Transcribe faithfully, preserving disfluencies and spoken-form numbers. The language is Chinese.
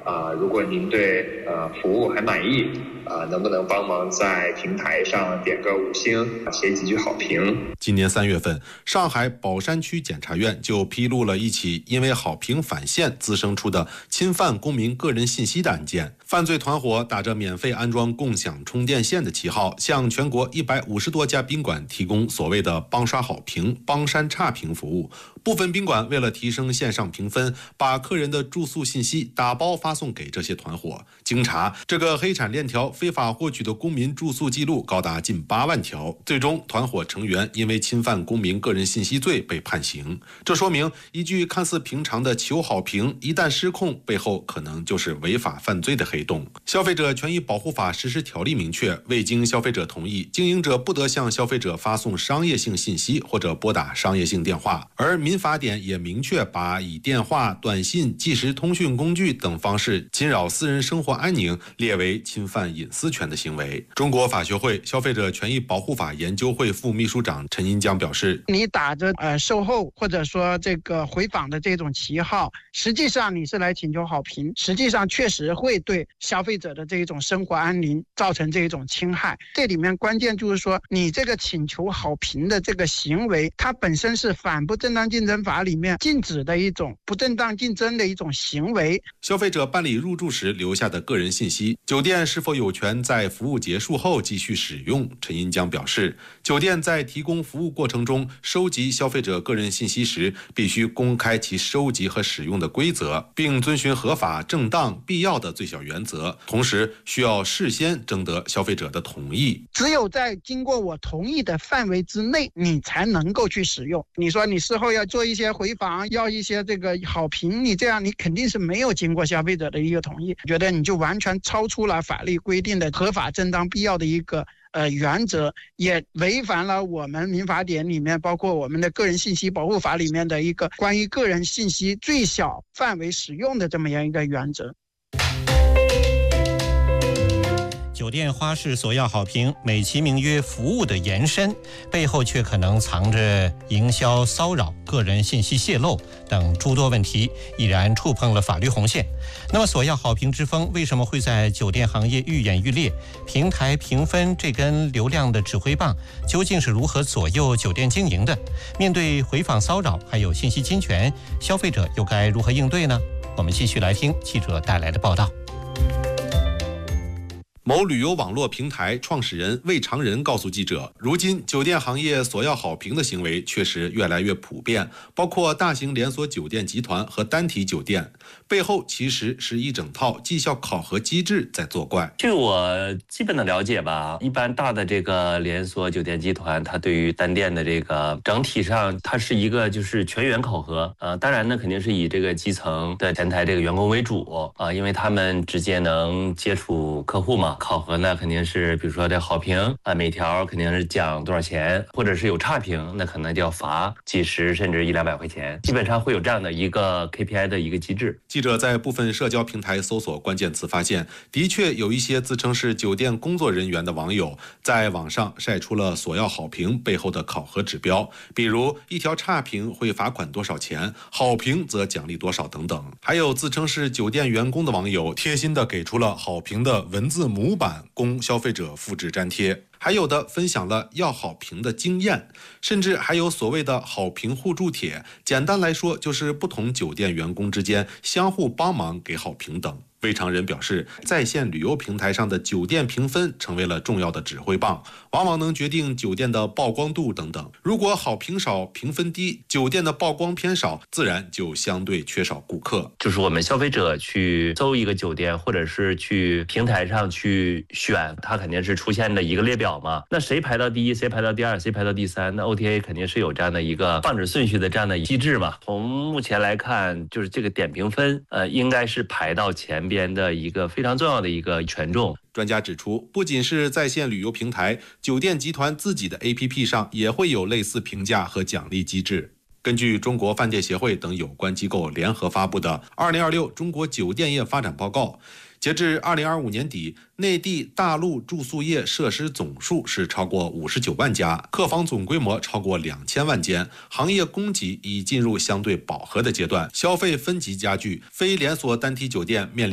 啊、呃，如果您对呃服务还满意啊、呃，能不能帮忙在平台上点个五星，写几句好评？ 今年三月份，上海宝山区检察院就披露了一起因为好评返现滋生出的侵犯公民个人信息的案件。犯罪团伙打着免费安装共享充电线的旗号，向全国一百五十多家宾馆提供所谓的帮刷好评、帮删差评服务。部分宾馆为了提升线上评分，把客人的住宿信息打包发送给这些团伙。经查，这个黑产链条非法获取的公民住宿记录高达近八万条。最终，团伙成员因为侵犯公民个人信息罪被判刑。这说明，一句看似平常的求好评，一旦失控，背后可能就是违法犯罪的黑洞。消费者权益保护法实施条例明确，未经消费者同意，经营者不得向消费者发送商业性信息或者拨打商业性电话。而民法典也明确把以电话、短信、即时通讯工具等方式侵扰私人生活安宁列为侵犯隐私权的行为。中国法学会消费者权益保护法研究会副秘书长陈银江表示， 你打着呃售后或者说这个回访的这种旗号，实际上你是来请求好评，实际上确实会对消费者的这种生活安宁造成这种侵害。这里面关键就是说，你这个请求好评的这个行为，它本身是反不正当竞争法里面禁止的一种不正当竞争的一种行为。 消费者办理入住时留下的个人信息，酒店是否有权在服务结束后继续使用？陈银江表示，酒店在提供服务过程中收集消费者个人信息时，必须公开其收集和使用的规则，并遵循合法、正当、必要的最小原则，同时需要事先征得消费者的同意。 只有在经过我同意的范围之内，你才能够去使用。你说你事后要做一些回访，要一些这个好评，你这样你肯定是没有经过消费者的一个同意，觉得你就完全超出了法律规定的合法、正当、必要的一个呃原则，也违反了我们民法典里面，包括我们的个人信息保护法里面的一个关于个人信息最小范围使用的这么样一个原则。 酒店花式索要好评，美其名曰服务的延伸，背后却可能藏着营销骚扰、个人信息泄露等诸多问题，已然触碰了法律红线。那么索要好评之风为什么会在酒店行业愈演愈烈？平台评分这根流量的指挥棒究竟是如何左右酒店经营的？面对回访骚扰还有信息侵权，消费者又该如何应对呢？我们继续来听记者带来的报道。 某旅游网络平台创始人魏长仁告诉记者，如今酒店行业索要好评的行为确实越来越普遍，包括大型连锁酒店集团和单体酒店，背后其实是一整套绩效考核机制在作怪。 据我基本的了解吧，一般大的这个连锁酒店集团，它对于单店的这个整体上，它是一个就是全员考核。呃，当然呢，肯定是以这个基层的前台这个员工为主啊、呃，因为他们直接能接触客户嘛。考核呢，肯定是比如说这好评啊、呃，每条肯定是奖多少钱，或者是有差评，那可能就要罚几十甚至一两百块钱，基本上会有这样的一个 K P I 的一个机制。 记者在部分社交平台搜索关键词，发现的确有一些自称是酒店工作人员的网友在网上晒出了索要好评背后的考核指标，比如一条差评会罚款多少钱，好评则奖励多少等等。还有自称是酒店员工的网友贴心的给出了好评的文字模板供消费者复制粘贴，还有的分享了要好评的经验，甚至还有所谓的好评互助帖，简单来说就是不同酒店员工之间相互帮忙给好评等。魏长仁表示，在线旅游平台上的酒店评分成为了重要的指挥棒，往往能决定酒店的曝光度等等。如果好评少、评分低，酒店的曝光偏少，自然就相对缺少顾客。 就是我们消费者去搜一个酒店，或者是去平台上去选，它肯定是出现的一个列表嘛。那谁排到第一，谁排到第二，谁排到第三，那 O T A 肯定是有这样的一个放置顺序的这样的机制嘛。从目前来看，就是这个点评分，呃，应该是排到前边边的一个非常重要的一个权重。 专家指出，不仅是在线旅游平台，酒店集团自己的 A P P 上也会有类似评价和奖励机制。根据中国饭店协会等有关机构联合发布的《二零二六中国酒店业发展报告》，截至二零二五年底，内地大陆住宿业设施总数是超过五十九万家，客房总规模超过两千万间，行业供给已进入相对饱和的阶段，消费分级加剧，非连锁单体酒店面临